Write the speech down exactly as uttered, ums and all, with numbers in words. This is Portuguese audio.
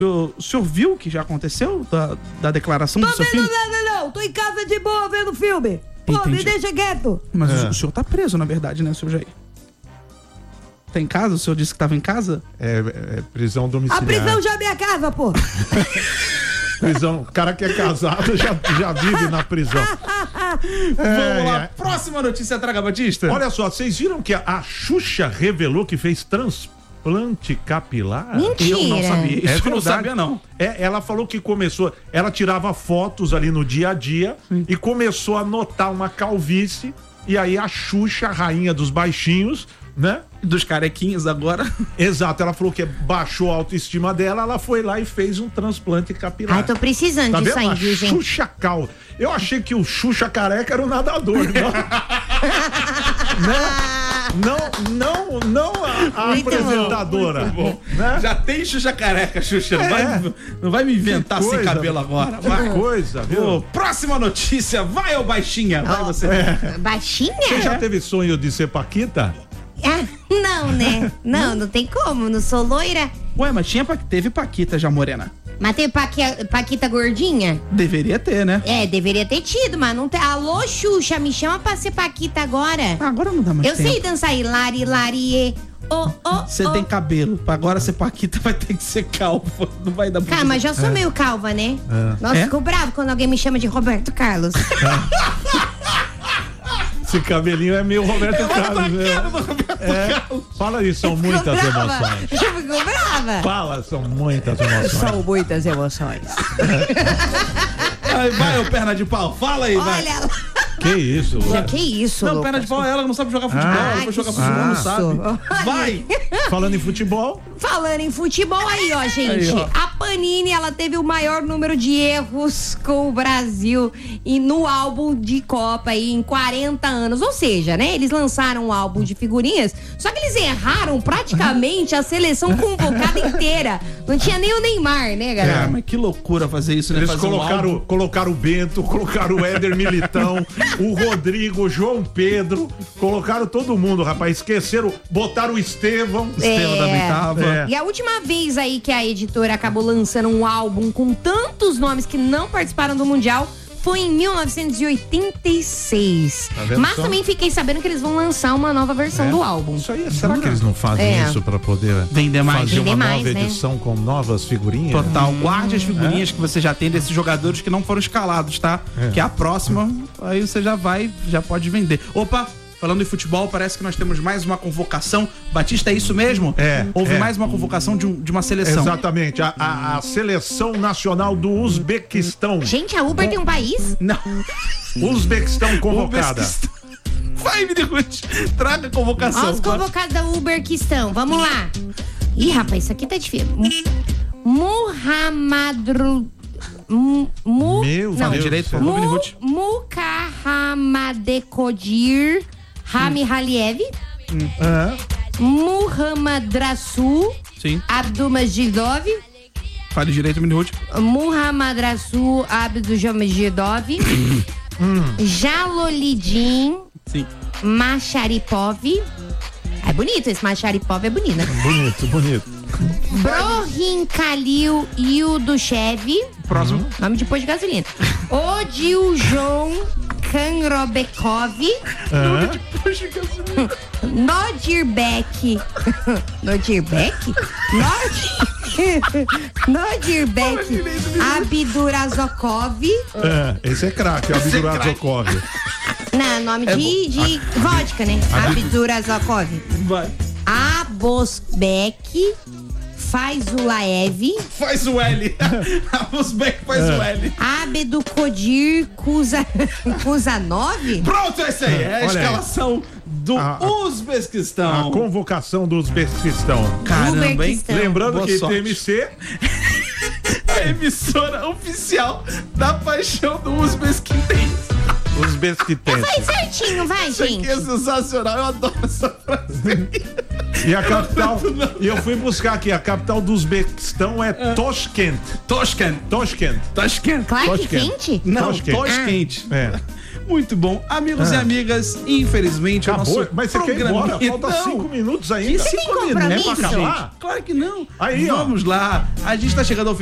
O, o senhor viu o que já aconteceu da, da declaração Tô do seu vendo filho? nada não, tô em casa de boa vendo filme. Pô, Entendi. me deixa quieto. Mas É. o, o senhor tá preso, na verdade, né, seu Jair? Tá em casa? O senhor disse que tava em casa? É, é prisão A domiciliar. prisão já é minha casa, pô. Prisão. O cara que é casado já, já vive na prisão. Vamos lá, é. próxima notícia, Traga Batista. Olha só, vocês viram que a, a Xuxa revelou que fez transplante capilar? Mentira. Eu não sabia. Isso É eu não verdade. sabia, não. É, ela falou que começou, ela tirava fotos ali no dia a dia e começou a notar uma calvície. E aí a Xuxa, a rainha dos baixinhos, né? Dos carequinhos agora. Exato, ela falou que baixou a autoestima dela, ela foi lá e fez um transplante capilar. Ai, tô precisando Tá disso vendo? aí, A viu, gente? Xuxa Cal. Eu achei que o Xuxa careca era o nadador, não? não, não, não a, a Muito bom, apresentadora. Bom, Né? já tem Xuxa careca, Xuxa. Não, É. vai, não vai me inventar Que sem coisa. cabelo agora. Que Vai. coisa, viu? Ô, próxima notícia. Vai, ô baixinha. Vai você. Baixinha? Você já teve sonho de ser Paquita? Ah, não, né? Não, não tem como, não sou loira. Ué, mas tinha, pa- teve Paquita já morena. Mas tem Paqui- Paquita gordinha? Deveria ter, né? É, deveria ter tido, mas não tem. Alô, Xuxa, me chama pra ser Paquita agora. Ah, agora não dá mais Eu tempo. sei dançar hilari, larie. Oh, oh, Você oh. tem cabelo. Pra agora ser Paquita vai ter que ser calvo. Não vai dar pra Cara, mas fazer. já sou meio calva, né? Nossa, É? fico bravo quando alguém me chama de Roberto Carlos. Esse cabelinho é meio Roberto Carlos, né? É, fala isso, são muitas emoções. Eu fico brava. Fala, são muitas emoções. São muitas emoções. Ai, vai, ô perna de pau. Fala aí, vai. Olha, Que isso, Lu? que isso, Não, Lucas? perna de pau é ela que não sabe jogar futebol. Ah, ela foi jogar que futebol, não susto. sabe. Vai. Falando em futebol, Falando em futebol aí, ó, gente. Aí, ó. A Panini, ela teve o maior número de erros com o Brasil e no álbum de Copa aí em quarenta anos. Ou seja, né, eles lançaram um álbum de figurinhas, só que eles erraram praticamente a seleção convocada inteira. Não tinha nem o Neymar, né, É, galera? mas que loucura fazer isso, né? eles fazer um colocaram, álbum. colocaram o Bento, colocaram o Éder Militão, o Rodrigo, o João Pedro, colocaram todo mundo, rapaz. Esqueceram, botaram o Estevão. Estevão da oitava. É. E a última vez aí que a editora acabou lançando um álbum com tantos nomes que não participaram do Mundial foi em mil novecentos e oitenta e seis. Tá vendo Mas só? também fiquei sabendo que eles vão lançar uma nova versão do álbum. Isso aí, será que eles não fazem É. isso pra poder Vender mais. fazer Vender uma mais, nova né? edição com novas figurinhas? Total. Guarde as figurinhas que você já tem desses jogadores que não foram escalados, tá? Que a próxima, aí você já vai, já pode vender. Opa! Falando em futebol, parece que nós temos mais uma convocação. Batista, é isso mesmo? É, Houve é. mais uma convocação de, um- de uma seleção. Exatamente, a, a- a seleção nacional do Uzbequistão. Gente, a Uber tem um país? Não. Uzbequistão convocada. Vai, Mini Ruth. Traga a convocação. Olha os convocados da Uber que estão. Vamos lá. Ih, rapaz, isso aqui tá difícil. Muhammadru... Mu... mu- Meu não. Deus direito, do céu. por favor, Mini Mu, Ruth. Mukahamadekodir Rami Haliev, Ah, Muhammadrasu Sim. Abdulmajidov, Fale direito, Mini Ruth. Muhammadrasu Abdulmajidov, Jalolidin Sim. Macharipov. É bonito, esse Macharipov é bonito, né? bonito, bonito. Brohin Khalil Yildushev, Próximo. nome de posto de gasolina. Odiljon Kanrobekov, Ah, Nodirbek. Nodirbek? Nod... Nodirbek Abdurazokov. ah, esse é craque, o Abdurazokov. Não, nome de, de vodka, né? Abdurazokov. Vai. Abosbek Faizulaev. Faz o L. A Uzbek faz o L. Abdukodir Kuza... Kuzanov? Pronto, esse aí. É a Olha aí. escalação do A- a- Uzbequistão. A convocação do Uzbequistão. Caramba, hein? Uzbequistão. Lembrando Boa que sorte. T M C A emissora oficial da paixão do Uzbequistão. Uzbequitense. Vai certinho, vai, Isso aqui gente. é sensacional. Eu adoro essa frase. E a capital, e eu fui buscar aqui, a capital do Uzbequistão é Toshkent. Toshkent. Toshkent. Toshkent. Claro que Toshkent. quente? Não, Toshkent. Toshkent. É. Muito bom. Amigos Ah. e amigas, infelizmente Acabou, o nosso mas você quer ir embora? programinha- Falta Não. cinco minutos ainda. Que Você cinco tem minutos? compromisso? É pra acabar? Claro que não. Aí, ó. Vamos lá. A gente tá chegando ao